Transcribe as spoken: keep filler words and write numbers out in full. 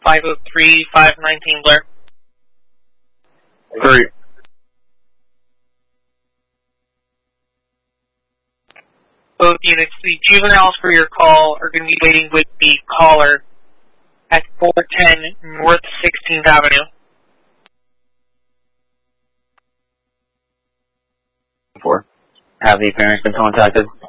five oh three, five nineteen Blair. Three. Both units, the juveniles for your call are going to be waiting with the caller at four ten North sixteenth Avenue. Four. Have the parents been contacted?